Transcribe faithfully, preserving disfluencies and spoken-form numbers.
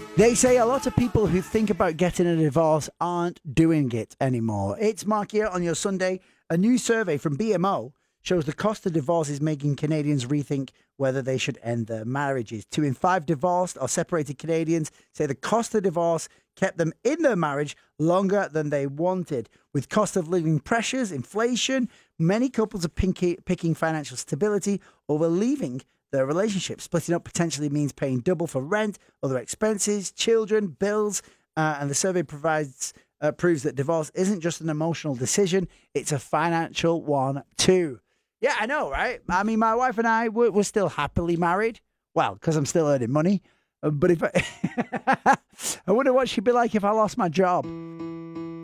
They say a lot of people who think about getting a divorce aren't doing it anymore. It's Mark here on your Sunday. A new survey from B M O shows the cost of divorce is making Canadians rethink whether they should end their marriages. Two in five divorced or separated Canadians say the cost of divorce kept them in their marriage longer than they wanted. With cost of living pressures, inflation, many couples are pinky, picking financial stability over leaving their relationship. Splitting up potentially means paying double for rent, other expenses, children, bills, uh, and the survey provides uh, proves that divorce isn't just an emotional decision, it's a financial one too. Yeah, I know, right? I mean, my wife and I, we're, we're still happily married. Well, because I'm still earning money. Uh, But if I, I wonder what she'd be like if I lost my job.